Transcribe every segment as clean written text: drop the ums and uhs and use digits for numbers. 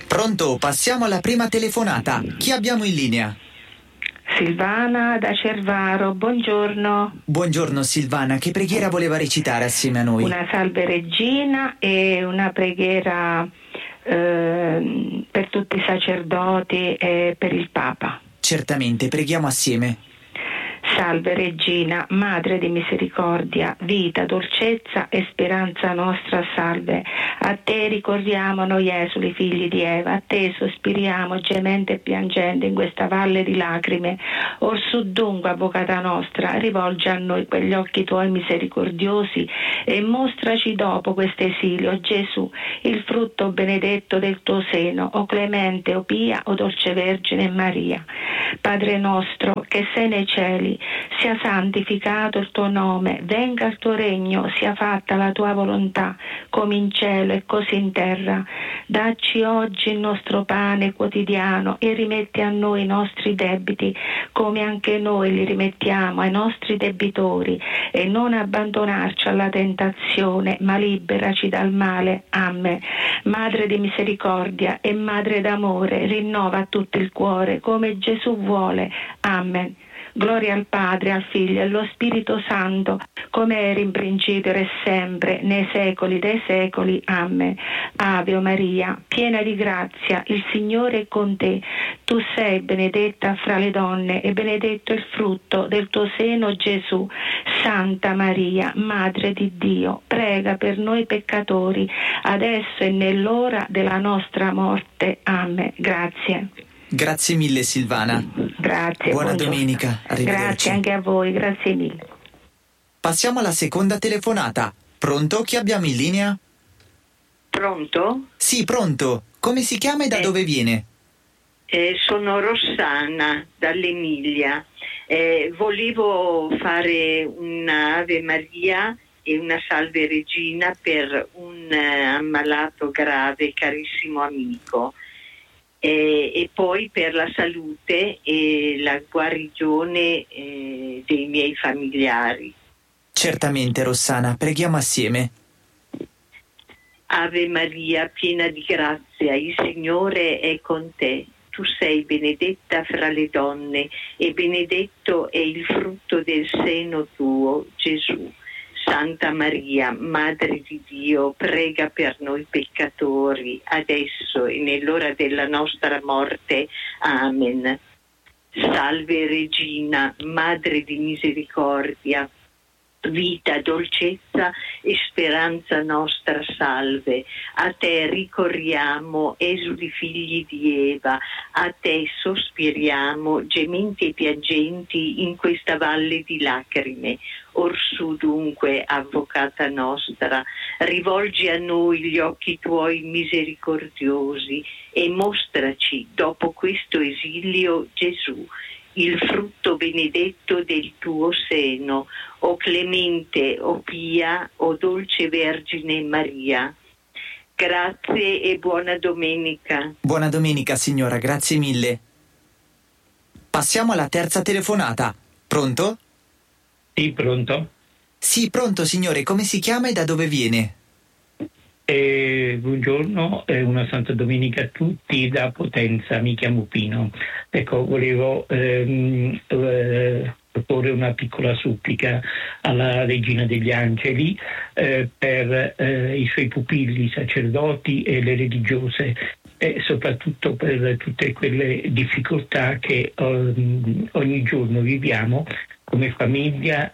Pronto, passiamo alla prima telefonata. Chi abbiamo in linea? Silvana da Cervaro, buongiorno. Buongiorno Silvana, che preghiera voleva recitare assieme a noi? Una Salve Regina e una preghiera per tutti i sacerdoti e per il Papa. Certamente, preghiamo assieme. Salve Regina, Madre di misericordia, vita, dolcezza e speranza nostra, salve. A te ricorriamo noi esuli, figli di Eva, a te sospiriamo gemendo e piangendo in questa valle di lacrime. Orsù dunque, avvocata nostra, rivolgi a noi quegli occhi tuoi misericordiosi e mostraci dopo questo esilio, Gesù, il frutto benedetto del tuo seno, o clemente, o pia, o dolce Vergine Maria. Padre nostro, che sei nei cieli, sia santificato il tuo nome, venga il tuo regno, sia fatta la tua volontà, come in cielo e così in terra. Dacci oggi il nostro pane quotidiano e rimetti a noi i nostri debiti, come anche noi li rimettiamo ai nostri debitori, e non abbandonarci alla tentazione, ma liberaci dal male. Amen. Madre di misericordia e Madre d'amore, rinnova a tutto il cuore, come Gesù vuole. Amen. Gloria al Padre, al Figlio e allo Spirito Santo, come era in principio e sempre, nei secoli dei secoli. Amen. Ave Maria, piena di grazia, il Signore è con te. Tu sei benedetta fra le donne e benedetto il frutto del tuo seno, Gesù. Santa Maria, Madre di Dio, prega per noi peccatori, adesso e nell'ora della nostra morte. Amen. Grazie. Grazie mille Silvana. Grazie. Buona buongiorno. domenica. Arrivederci. Grazie anche a voi, grazie mille. Passiamo alla seconda telefonata. Pronto? Chi abbiamo in linea? Pronto? Sì, pronto. Come si chiama e da dove viene? Sono Rossana dall'Emilia. Volevo fare una Ave Maria e una Salve Regina per un ammalato grave, carissimo amico. E poi per la salute e la guarigione dei miei familiari. Certamente, Rossana, preghiamo assieme. Ave Maria, piena di grazia, il Signore è con te. Tu sei benedetta fra le donne e benedetto è il frutto del seno tuo, Gesù. Santa Maria, Madre di Dio, prega per noi peccatori, adesso e nell'ora della nostra morte. Amen. Salve Regina, Madre di misericordia, vita, dolcezza e speranza nostra, salve. A te ricorriamo, esuli figli di Eva, a te sospiriamo, gementi e piangenti in questa valle di lacrime. Orsù dunque, avvocata nostra, rivolgi a noi gli occhi tuoi misericordiosi e mostraci dopo questo esilio, Gesù, il frutto benedetto del tuo seno, o clemente, o pia, o dolce Vergine Maria. Grazie e buona domenica. Buona domenica, signora, grazie mille. Passiamo alla terza telefonata. Pronto? Sì, pronto? Sì, pronto, signore. Come si chiama e da dove viene? Buongiorno, una Santa Domenica a tutti da Potenza, mi chiamo Pino. Ecco, volevo proporre una piccola supplica alla Regina degli Angeli per i suoi pupilli, i sacerdoti e le religiose, e soprattutto per tutte quelle difficoltà che ogni giorno viviamo come famiglia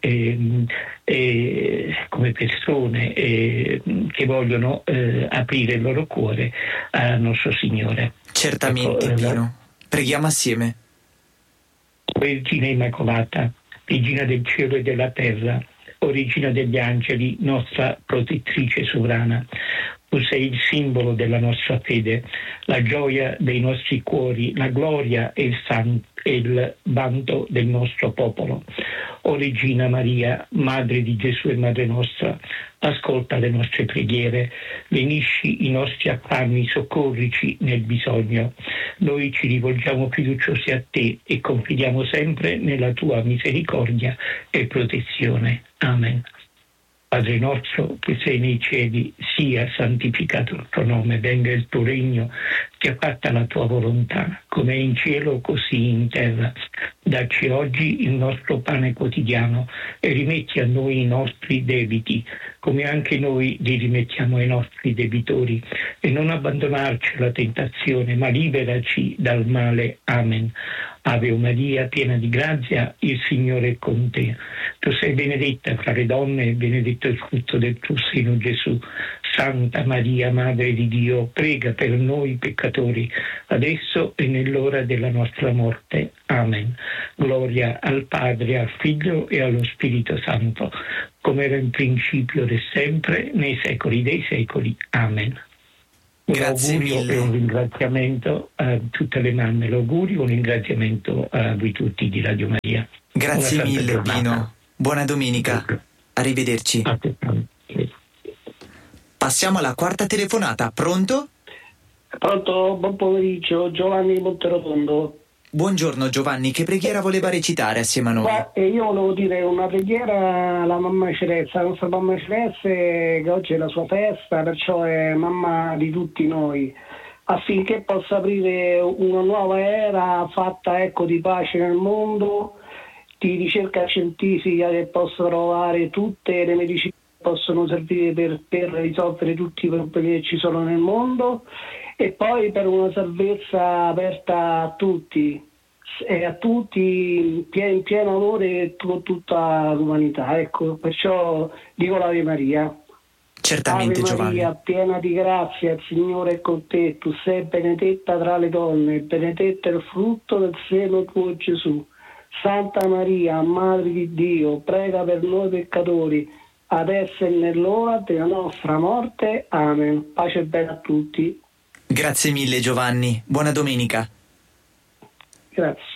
e come persone che vogliono aprire il loro cuore al nostro Signore. Certamente, Ecco, Pino. Preghiamo assieme. Vergine Immacolata, Regina del cielo e della terra, o Regina degli angeli, nostra protettrice sovrana, tu sei il simbolo della nostra fede, la gioia dei nostri cuori, la gloria e il vanto del nostro popolo. O Regina Maria, Madre di Gesù e Madre nostra, ascolta le nostre preghiere, lenisci i nostri affanni, soccorrici nel bisogno. Noi ci rivolgiamo fiduciosi a te e confidiamo sempre nella tua misericordia e protezione. Amen. Padre nostro che sei nei cieli, sia santificato il tuo nome, venga il tuo regno, sia fatta la tua volontà, come in cielo così in terra. Dacci oggi il nostro pane quotidiano e rimetti a noi i nostri debiti, come anche noi li rimettiamo ai nostri debitori, e non abbandonarci alla tentazione, ma liberaci dal male. Amen. Ave Maria, piena di grazia, il Signore è con te. Tu sei benedetta fra le donne e benedetto il frutto del tuo seno, Gesù. Santa Maria, Madre di Dio, prega per noi peccatori, adesso e nell'ora della nostra morte. Amen. Gloria al Padre, al Figlio e allo Spirito Santo, come era in principio ed è sempre, nei secoli dei secoli. Amen. Grazie Un augurio mille. e un ringraziamento a tutte le mamme, l'augurio e un ringraziamento a voi tutti di Radio Maria. Grazie Una santa mille, giornata. Pino. Buona domenica. Arrivederci. Passiamo alla quarta telefonata. Pronto? Pronto, buon pomeriggio, Giovanni di Monterotondo. Buongiorno Giovanni, che preghiera voleva recitare assieme a noi? Io volevo dire una preghiera alla mamma Cerezza, la nostra mamma Cerezza, che oggi è la sua festa, perciò è mamma di tutti noi, affinché possa aprire una nuova era fatta di pace nel mondo, di ricerca scientifica che possa trovare tutte le medicine che possono servire per risolvere tutti i problemi che ci sono nel mondo, e poi per una salvezza aperta a tutti in pieno amore con tutta l'umanità. Ecco, perciò dico l'Ave Maria. Certamente, Ave Giovanni. Maria, piena di grazia, il Signore è con te, tu sei benedetta tra le donne, benedetto è il frutto del seno tuo, Gesù. Santa Maria, Madre di Dio, prega per noi peccatori, adesso e nell'ora della nostra morte. Amen. Pace e bene a tutti. Grazie mille Giovanni. Buona domenica. Grazie.